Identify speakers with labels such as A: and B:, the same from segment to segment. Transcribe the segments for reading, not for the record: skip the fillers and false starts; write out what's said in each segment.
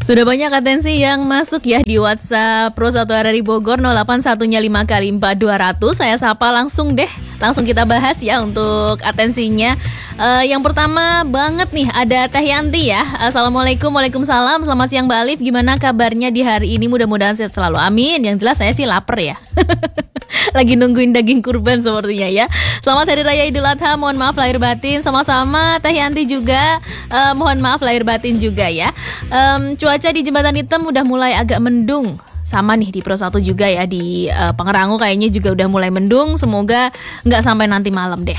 A: Sudah banyak atensi yang masuk ya di WhatsApp Pro 1 RRI Bogor 081-nya 5 kali 4200. Saya sapa langsung deh. Langsung kita bahas ya untuk atensinya. Yang pertama banget nih ada Teh Yanti ya. Assalamualaikum, waalaikumsalam. Selamat siang Mbak Alif. Gimana kabarnya di hari ini? Mudah-mudahan sehat selalu. Amin. Yang jelas saya sih lapar ya. Lagi nungguin daging kurban sepertinya ya. Selamat Hari Raya Idul Adha. Mohon maaf lahir batin. Sama-sama Teh Yanti juga. Mohon maaf lahir batin juga ya. Cuaca di Jembatan Hitam udah mulai agak mendung. Sama nih di Pro 1 juga ya, di Pangrango kayaknya juga udah mulai mendung. Semoga nggak sampai nanti malam deh.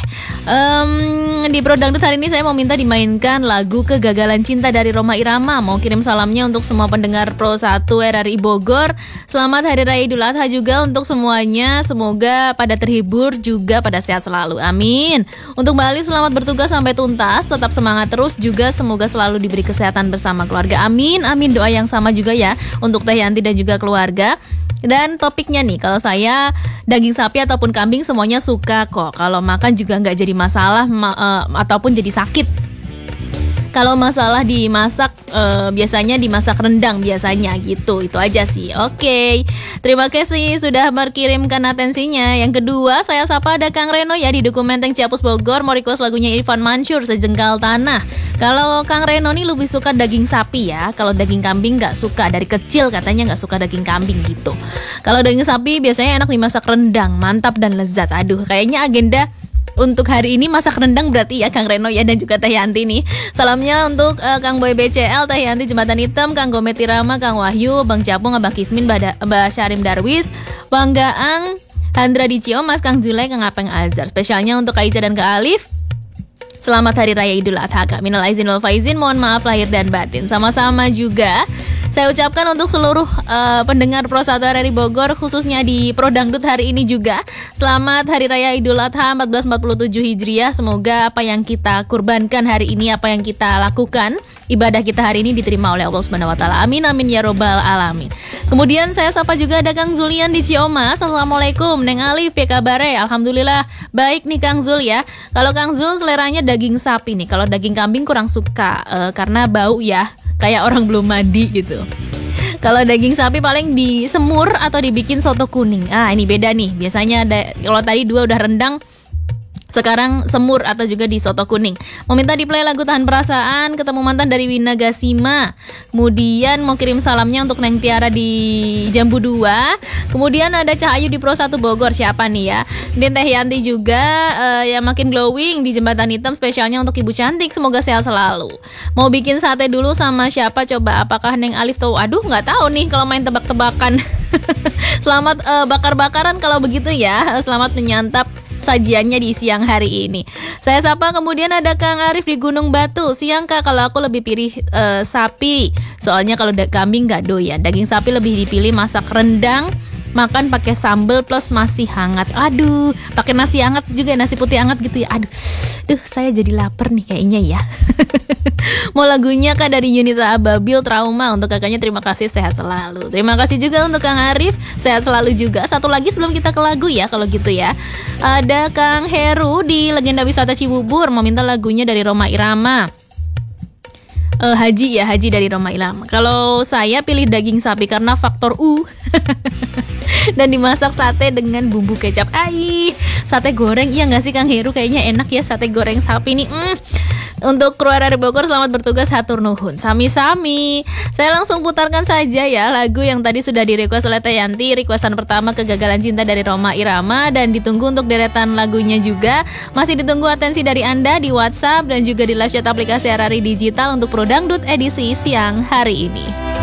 A: Di Pro Dangdut hari ini saya mau minta dimainkan lagu Kegagalan Cinta dari Rhoma Irama. Mau kirim salamnya untuk semua pendengar Pro 1 RRI Bogor. Selamat Hari Raya Idul Adha juga untuk semuanya. Semoga pada terhibur juga pada sehat selalu. Amin. Untuk Mbak Alif selamat bertugas sampai tuntas. Tetap semangat terus juga. Semoga selalu diberi kesehatan bersama keluarga. Amin. Amin. Doa yang sama juga ya untuk Teh Yanti dan juga keluarga. Dan topiknya nih, kalau saya daging sapi ataupun kambing semuanya suka kok. Kalau makan juga nggak jadi masalah ataupun jadi sakit. Kalau masalah dimasak, biasanya dimasak rendang biasanya gitu. Itu aja sih. Oke. Terima kasih sudah berkirimkan atensinya. Yang kedua, saya sapa ada Kang Reno ya di Dukumenteng Ciapus Bogor. Mau request lagunya Irfan Mansur, Sejengkal Tanah. Kalau Kang Reno nih lebih suka daging sapi ya. Kalau daging kambing nggak suka. Dari kecil katanya nggak suka daging kambing gitu. Kalau daging sapi biasanya enak dimasak rendang. Mantap dan lezat. Aduh, kayaknya agenda untuk hari ini masak rendang berarti ya Kang Reno ya, dan juga Teh Yanti nih. Salamnya untuk Kang Boy BCL, Teh Yanti Jembatan Hitam, Kang Gomet Tirama, Kang Wahyu, Bang Capung, Abang Kismin, Mbak Syarim Darwis, Bang Gaang, Handra di Mas Kang Zulay, Kang Apeng Azhar. Spesialnya untuk Kak Ica dan Kak Alif. Selamat Hari Raya Idul Adha. Kak minal aizin wal faizin, mohon maaf lahir dan batin. Sama-sama juga saya ucapkan untuk seluruh pendengar Pro 1 RRI Bogor, khususnya di Pro Dangdut hari ini juga. Selamat Hari Raya Idul Adha 1447 Hijriah. Semoga apa yang kita kurbankan hari ini, apa yang kita lakukan, ibadah kita hari ini diterima oleh Allah Subhanahu wa taala. Amin amin ya robbal alamin. Kemudian saya sapa juga ada Kang Zulian di Ciamas. Assalamualaikum Neng Alif, ya kabare? Alhamdulillah baik nih Kang Zul ya. Kalau Kang Zul seleranya daging sapi nih. Kalau daging kambing kurang suka karena bau ya. Kayak orang belum mandi gitu. Kalau daging sapi paling disemur atau dibikin soto kuning. Ini beda nih. Biasanya ada, kalau tadi dua udah rendang, sekarang semur atau juga di soto kuning. Mau minta di play lagu Tahan Perasaan, Ketemu Mantan dari Wina Gasima. Kemudian mau kirim salamnya untuk Neng Tiara di Jambu 2. Kemudian ada Cahayu di Pro 1 Bogor. Siapa nih ya? Dan Teh Yanti juga yang makin glowing di Jembatan Hitam, spesialnya untuk Ibu Cantik. Semoga sehat selalu. Mau bikin sate dulu sama siapa coba? Apakah Neng Alif tahu? Aduh, nggak tahu nih kalau main tebak-tebakan. Selamat bakar-bakaran kalau begitu ya. Selamat menyantap sajiannya di siang hari ini. Saya sapa kemudian ada Kang Arif di Gunung Batu. Siang Kak, kalau aku lebih pilih sapi. Soalnya kalau kambing nggak doyan. Daging sapi lebih dipilih masak rendang, makan pakai sambal plus masih hangat. Aduh, pakai nasi hangat juga, nasi putih hangat gitu ya. Aduh, saya jadi lapar nih kayaknya ya. Mau lagunya Kak dari Yunita Ababil, Trauma. Untuk kakaknya terima kasih, sehat selalu. Terima kasih juga untuk Kang Arif, sehat selalu juga. Satu lagi sebelum kita ke lagu ya kalau gitu ya. Ada Kang Heru di Legenda Wisata Cibubur, mau minta lagunya dari Rhoma Irama. Haji ya, Haji dari Rhoma Irama. Kalau saya pilih daging sapi karena faktor U. Dan dimasak sate dengan bumbu kecap. Sate goreng, iya gak sih Kang Heru? Kayaknya enak ya sate goreng sapi nih. Untuk kru RRI Bogor selamat bertugas, hatur nuhun. Sami-sami. Saya langsung putarkan saja ya lagu yang tadi sudah di-request oleh Teh Yanti. Requestan pertama Kegagalan Cinta dari Rhoma Irama. Dan ditunggu untuk deretan lagunya juga. Masih ditunggu atensi dari Anda di WhatsApp dan juga di live chat aplikasi RRI Digital untuk Pro Dangdut edisi siang hari ini.